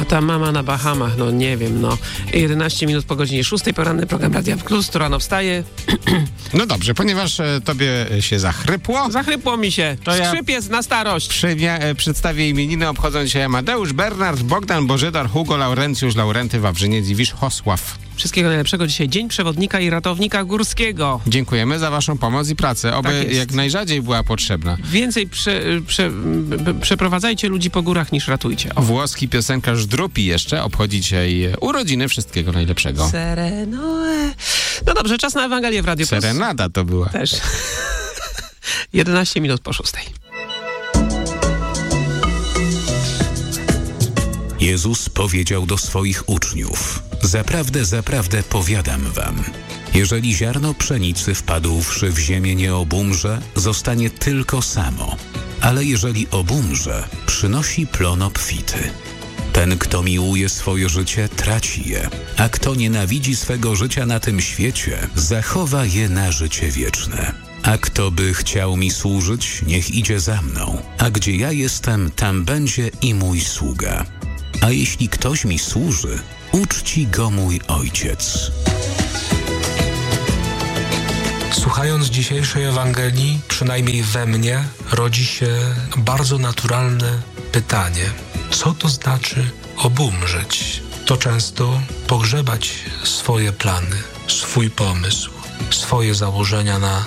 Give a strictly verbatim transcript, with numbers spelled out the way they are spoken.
A ta mama na Bahamach, no nie wiem, no. jedenaście minut po godzinie szóstej, poranny program Radia Plus, to rano wstaje. No dobrze, ponieważ e, tobie się zachrypło. Zachrypło mi się. To ja- Skrzyp jest na starość. Przywia- e, przedstawię imieniny, obchodzą dzisiaj Amadeusz, Bernard, Bogdan, Bożydar, Hugo, Laurencjusz, Laurenty, Wawrzyniec i Wiszchosław. Wszystkiego najlepszego dzisiaj. Dzień Przewodnika i Ratownika Górskiego. Dziękujemy za waszą pomoc i pracę, oby Tak jest. jak najrzadziej była potrzebna. Więcej prze, prze, b- przeprowadzajcie ludzi po górach niż ratujcie. O. Włoski piosenkarz Drupi jeszcze obchodzi dzisiaj urodziny. Wszystkiego najlepszego. Sereno. No dobrze, czas na Ewangelię w Radiu Plus. Serenada to była. Też. jedenaście minut po szóstej. Jezus powiedział do swoich uczniów: zaprawdę, zaprawdę powiadam wam, jeżeli ziarno pszenicy wpadłszy w ziemię nie obumrze, zostanie tylko samo, ale jeżeli obumrze, przynosi plon obfity. Ten, kto miłuje swoje życie, traci je, a kto nienawidzi swego życia na tym świecie, zachowa je na życie wieczne. A kto by chciał mi służyć, niech idzie za mną, a gdzie ja jestem, tam będzie i mój sługa. A jeśli ktoś mi służy, uczci go mój Ojciec. Słuchając dzisiejszej Ewangelii, przynajmniej we mnie, rodzi się bardzo naturalne pytanie. Co to znaczy obumrzeć? To często pogrzebać swoje plany, swój pomysł, swoje założenia na